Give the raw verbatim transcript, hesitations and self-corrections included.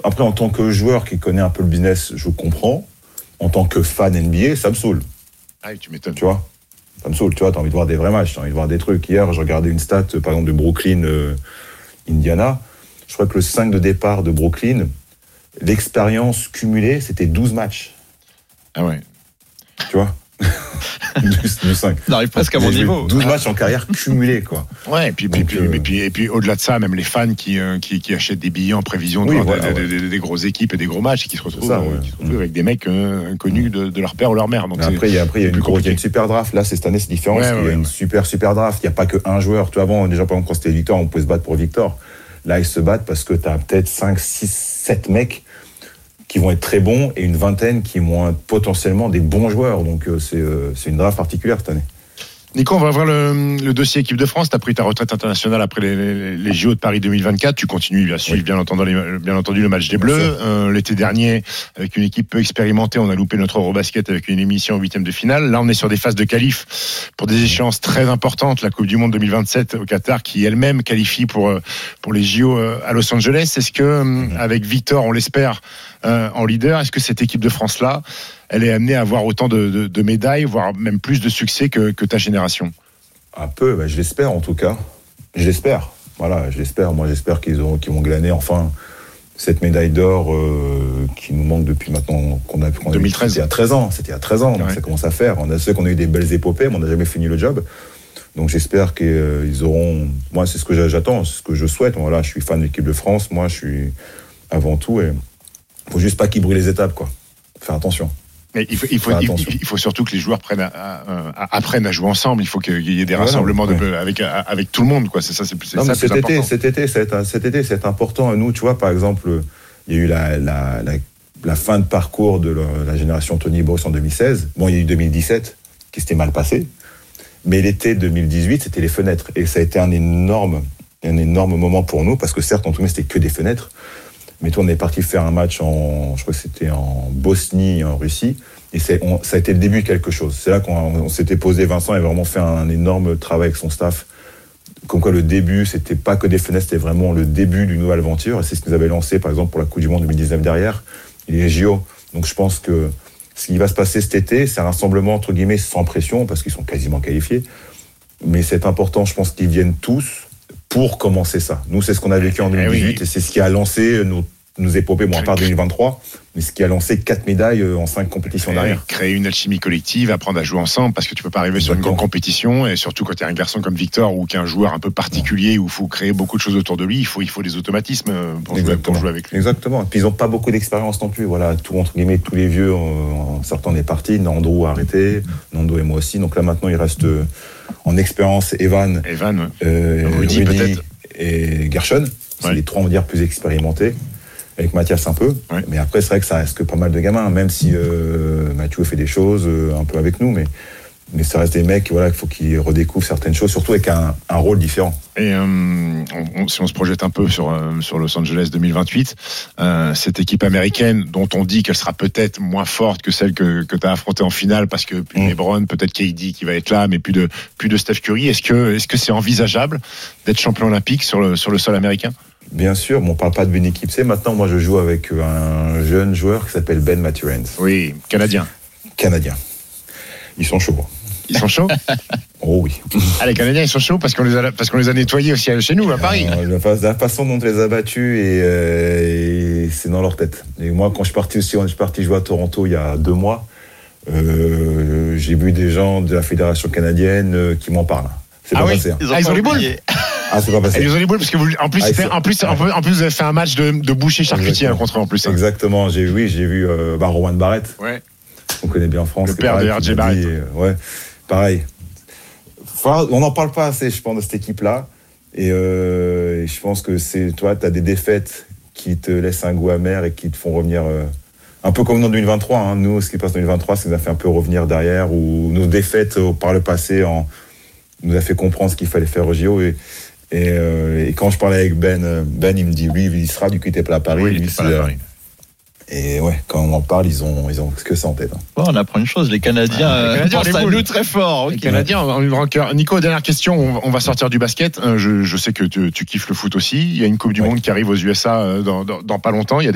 après, en tant que joueur qui connaît un peu le business, je comprends. En tant que fan N B A, ça me saoule. Ah oui, tu m'étonnes. Tu vois, ça me saoule. Tu vois, t'as envie de voir des vrais matchs, t'as envie de voir des trucs. Hier, je regardais une stat, par exemple, de Brooklyn, euh, Indiana. Je crois que le cinq de départ de Brooklyn, l'expérience cumulée, c'était douze matchs. Ah ouais. Tu vois du, du cinq. On arrive presque à mon niveau. douze matchs en carrière cumulés, quoi. Ouais, et puis, Donc, puis, euh... et puis, et puis au-delà de ça, même les fans qui, euh, qui, qui achètent des billets en prévision de oui, voir voilà, des, ouais. des, des, des grosses équipes et des gros matchs et qui se retrouvent, ça, ouais. euh, qui se retrouvent avec des mecs euh, inconnus de, de leur père ou leur mère. Donc après, il y a, après, il y a une grosse, il y a une super draft. Là, cette année, c'est différent. Ouais, parce qu'il ouais, y a une ouais. super, super draft. Il n'y a pas qu'un joueur. Tu vois, avant, déjà, par exemple, quand c'était Victor, on pouvait se battre pour Victor. Là, ils se battent parce que tu as peut-être cinq, six, sept mecs qui vont être très bons et une vingtaine qui vont être potentiellement des bons joueurs. Donc, euh, c'est, euh, c'est une draft particulière cette année. Nico, on va voir le, le dossier équipe de France. Tu as pris ta retraite internationale après les, les, les J O de Paris deux mille vingt-quatre. Tu continues à suivre, oui. bien, entendu, les, bien entendu, le match des Bleus. Euh, l'été dernier, avec une équipe peu expérimentée, on a loupé notre Eurobasket avec une émission en huitième de finale. Là, on est sur des phases de qualif pour des échéances très importantes. La Coupe du Monde deux mille vingt-sept au Qatar, qui elle-même qualifie pour, pour les J O à Los Angeles. Est-ce que, mmh. avec Victor, on l'espère, euh, en leader, est-ce que cette équipe de France-là, elle est amenée à avoir autant de, de, de médailles, voire même plus de succès que, que ta génération? Un peu, bah, je l'espère en tout cas. Je l'espère. Voilà, je l'espère. Moi, j'espère qu'ils, auront, qu'ils vont glaner enfin cette médaille d'or euh, qui nous manque depuis maintenant qu'on a, qu'on a deux mille treize. C'était il y a treize ans. C'était il y a treize ans, donc ouais. ça commence à faire. On a ceux qu'on a eu des belles épopées, mais on n'a jamais fini le job. Donc j'espère qu'ils euh, auront. Moi, c'est ce que j'attends, c'est ce que je souhaite. Voilà, je suis fan de l'équipe de France. Moi, je suis avant tout. Et faut juste pas qu'ils brûlent les étapes, quoi. Faire attention. Mais il faut, il, faut, il, il faut surtout que les joueurs prennent à, à, à, apprennent à jouer ensemble. Il faut qu'il y ait des voilà, rassemblements ouais. de, avec, avec tout le monde, quoi. C'est ça, c'est, c'est non, ça cet plus été, important. cet été, c'est, cet été, c'est important. Nous, tu vois, par exemple, il y a eu la, la, la, la fin de parcours de la, la génération Tony Boss en deux mille seize. Bon, il y a eu deux mille dix-sept qui s'était mal passé. Mais l'été deux mille dix-huit, c'était les fenêtres. Et ça a été un énorme, un énorme moment pour nous, parce que certes, en tout cas, c'était que des fenêtres. Mais toi, on est parti faire un match en, je crois que c'était en Bosnie, en Russie. Et c'est, on, ça a été le début de quelque chose. C'est là qu'on on s'était posé. Vincent avait vraiment fait un énorme travail avec son staff. Comme quoi, le début, c'était pas que des fenêtres, c'était vraiment le début d'une nouvelle aventure. Et c'est ce qu'ils avaient lancé, par exemple, pour la Coupe du Monde deux mille dix-neuf derrière, et les J O. Donc, je pense que ce qui va se passer cet été, c'est un rassemblement, entre guillemets, sans pression, parce qu'ils sont quasiment qualifiés. Mais c'est important, je pense, qu'ils viennent tous pour commencer ça. Nous, c'est ce qu'on a vécu en deux mille dix-huit, et, oui. et c'est ce qui a lancé nos, nos épopées, bon, à part deux mille vingt-trois, mais ce qui a lancé quatre médailles en cinq compétitions créer, derrière. Créer une alchimie collective, apprendre à jouer ensemble, parce que tu peux pas arriver Exactement. Sur une grande compétition, et surtout quand tu es un garçon comme Victor, ou qu'un joueur un peu particulier, où il faut créer beaucoup de choses autour de lui, il faut, il faut des automatismes pour jouer, pour jouer avec lui. Exactement. Et puis ils n'ont pas beaucoup d'expérience non plus. Voilà, tout, entre guillemets, tous les vieux, en sortant des parties, Nando a arrêté, Nando et moi aussi. Donc là maintenant, il reste euh, en expérience Evan, Evan ouais. euh, Rudy, Rudy peut-être. Et Gershon. C'est ouais. les trois, on va dire, plus expérimentés. Avec Mathias un peu, ouais. mais après c'est vrai que ça reste que pas mal de gamins, même si euh, Mathieu fait des choses euh, un peu avec nous, mais, mais ça reste des mecs, voilà, qu'il faut qu'ils redécouvrent certaines choses, surtout avec un, un rôle différent. Et euh, on, on, si on se projette un peu sur, euh, sur Los Angeles deux mille vingt-huit, euh, cette équipe américaine dont on dit qu'elle sera peut-être moins forte que celle que, que tu as affrontée en finale, parce que plus mmh. LeBron, peut-être K D qui va être là, mais plus de, plus de Steph Curry, est-ce que, est-ce que c'est envisageable d'être champion olympique sur le, sur le sol américain ? Bien sûr, mais on ne parle pas d'une équipe. C'est maintenant, moi, je joue avec un jeune joueur qui s'appelle Ben Mathurin. Oui, Canadien. Canadien. Ils sont chauds. Ils sont chauds ? Oh oui. Ah, les Canadiens, ils sont chauds parce qu'on les a, parce qu'on les a nettoyés aussi chez nous, à Paris. Euh, la, la façon dont on les a battus, et, euh, et c'est dans leur tête. Et moi, quand je suis parti aussi, je suis parti jouer à Toronto il y a deux mois, euh, j'ai vu des gens de la Fédération canadienne euh, qui m'en parlent. C'est ah pas oui, passé. Hein. Ils ont, ah, ils ont les boules. Ah, c'est pas passé. Ils ont les boules parce que vous, en plus, ah, fait, en plus, en plus, en plus, vous avez fait un match de, de boucher charcutier contre eux en plus. Hein. Exactement. J'ai oui, j'ai vu euh, bah, Rowan Barrett. Ouais. On connaît bien en France. Le père pareil, de R J Barrett. Dit, euh, ouais. Pareil. Enfin, on n'en parle pas assez, je pense, de cette équipe-là. Et, euh, et je pense que c'est, toi, t'as des défaites qui te laissent un goût amer et qui te font revenir. Euh, un peu comme dans deux mille vingt-trois. Hein. Nous, ce qui passe en deux mille vingt-trois, c'est que ça nous a fait un peu revenir derrière, ou nos défaites euh, par le passé en nous a fait comprendre ce qu'il fallait faire au J O. Et, et, euh, et quand je parlais avec Ben, Ben, il me dit, lui, il sera, du coup, il était pas à Paris. Oui, lui, il était pas à Paris. Et ouais, quand on en parle, ils ont, ils ont que ça en tête. Hein. Bon, on apprend une chose, les Canadiens, ah, les Canadiens pensent à nous très fort. Okay. Les Canadiens, on lui rend cœur. Nico, dernière question, on, on va sortir du basket. Je, je sais que tu, tu kiffes le foot aussi. Il y a une Coupe du ouais. Monde qui arrive aux U S A dans, dans, dans pas longtemps. Il y a